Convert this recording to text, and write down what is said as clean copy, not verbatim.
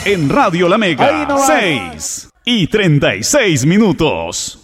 En Radio La Ahí Mega, no va. 6:36 minutos.